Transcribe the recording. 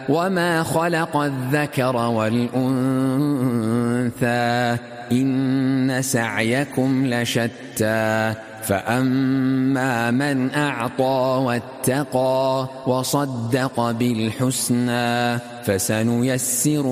وما خلق الذكر والأنثى إن سعيكم لشتى فأما من أعطى واتقى وصدق بالحسنى فسنيسره